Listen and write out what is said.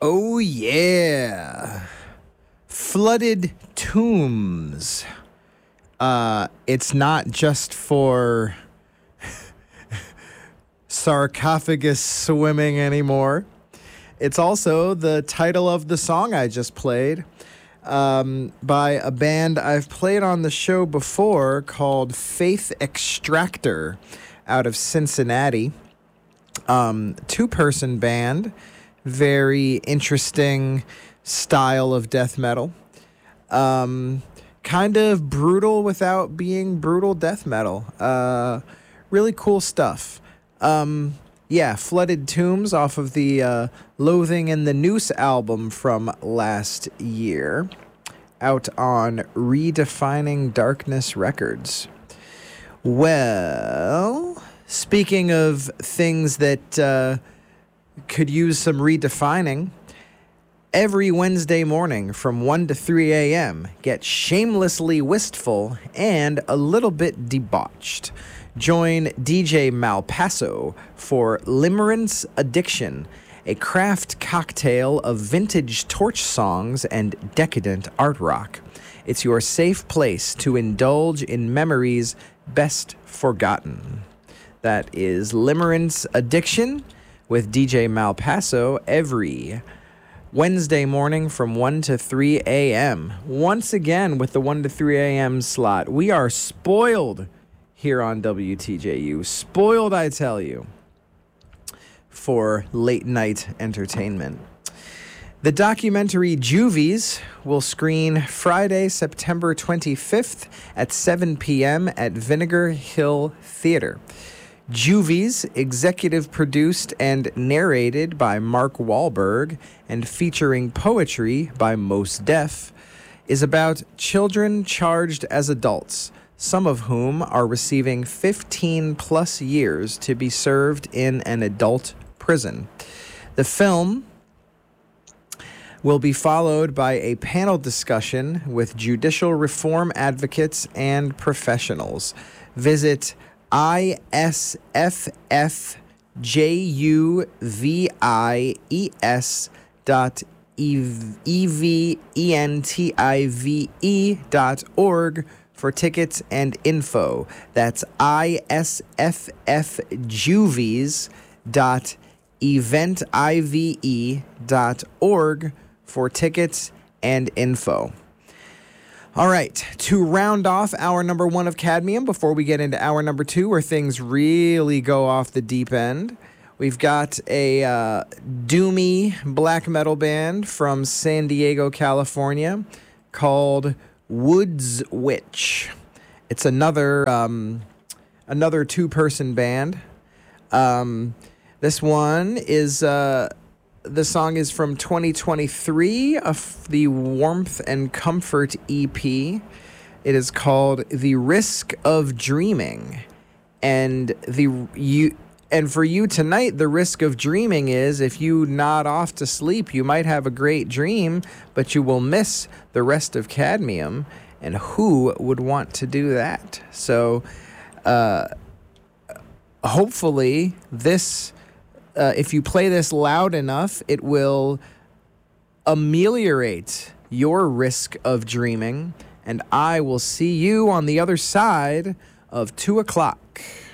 Oh, yeah. Flooded tombs. It's not just for sarcophagus swimming anymore. It's also the title of the song I just played by a band I've played on the show before called Faith Extractor out of Cincinnati. Two-person band, very interesting style of death metal. Kind of brutal without being brutal death metal. Really cool stuff. Flooded Tombs off of the Loathing in the Noose album from last year, out on Redefining Darkness Records. Well, speaking of things that could use some redefining, every Wednesday morning from 1 to 3 a.m., get shamelessly wistful and a little bit debauched. Join DJ Malpasso for Limerence Addiction, a craft cocktail of vintage torch songs and decadent art rock. It's your safe place to indulge in memories best forgotten. That is Limerence Addiction with DJ Malpasso every Wednesday morning from 1 to 3 a.m. Once again, with the 1 to 3 a.m. slot, we are spoiled here on WTJU. Spoiled, I tell you, for late night entertainment. The documentary Juvies will screen Friday, September 25th at 7 p.m. at Vinegar Hill Theater. Juvies, executive produced and narrated by Mark Wahlberg and featuring poetry by Mos Def, is about children charged as adults, some of whom are receiving 15-plus years to be served in an adult prison. The film will be followed by a panel discussion with judicial reform advocates and professionals. Visit isfffjuvientive.org for tickets and info. That's isfffjuvies.eventive.org for tickets and info. All right, to round off hour number 1 of Cadmium before we get into hour number 2 where things really go off the deep end, we've got a doomy black metal band from San Diego, California called Woods Witch. It's another two-person band. This one is the song is from 2023 of the Warmth and Comfort EP. It is called The Risk of Dreaming. And for you tonight, the risk of dreaming is if you nod off to sleep, you might have a great dream, but you will miss the rest of Cadmium. And who would want to do that? So hopefully this... if you play this loud enough, it will ameliorate your risk of dreaming, and I will see you on the other side of 2 o'clock.